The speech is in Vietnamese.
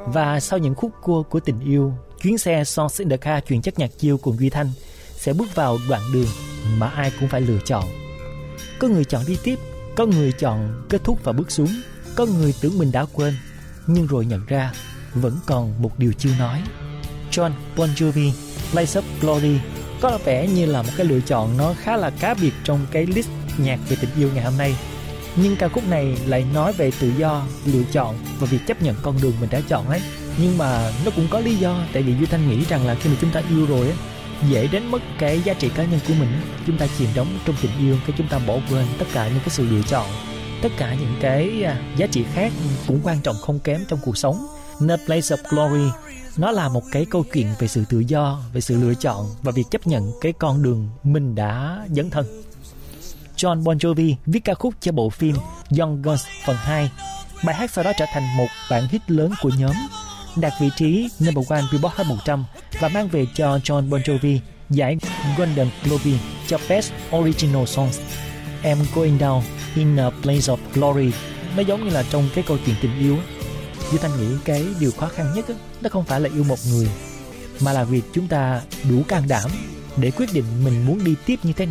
Và sau những khúc cua của tình yêu, chuyến xe Songs in the Car truyền chất nhạc chill cùng Duy Thanh sẽ bước vào đoạn đường mà ai cũng phải lựa chọn. Có người chọn đi tiếp, có người chọn kết thúc và bước xuống, có người tưởng mình đã quên, nhưng rồi nhận ra vẫn còn một điều chưa nói. Jon Bon Jovi, Blaze of Glory có vẻ như là một cái lựa chọn nó khá là cá biệt trong cái list nhạc về tình yêu ngày hôm nay. Nhưng ca khúc này lại nói về tự do, lựa chọn và việc chấp nhận con đường mình đã chọn ấy. Nhưng mà nó cũng có lý do, tại vì Duy Thanh nghĩ rằng là khi mà chúng ta yêu rồi á, dễ đến mất cái giá trị cá nhân của mình. Chúng ta chìm đắm trong tình yêu, cái chúng ta bỏ quên tất cả những cái sự lựa chọn, tất cả những cái giá trị khác cũng quan trọng không kém trong cuộc sống. No Place of Glory nó là một cái câu chuyện về sự tự do, về sự lựa chọn và việc chấp nhận cái con đường mình đã dấn thân. Jon Bon Jovi viết ca khúc cho bộ phim Young Guns phần 2. Bài hát sau đó trở thành một bản hit lớn của nhóm, đạt vị trí number 1 Billboard Hot 100 và mang về cho Jon Bon Jovi giải Golden Globe cho Best Original Songs. I'm Going Down in a Place of Glory. Nó giống như là trong cái câu chuyện tình yêu. Duy Thanh nghĩ cái điều khó khăn nhất đó không phải là yêu một người, mà là việc chúng ta đủ can đảm để quyết định mình muốn đi tiếp như thế nào.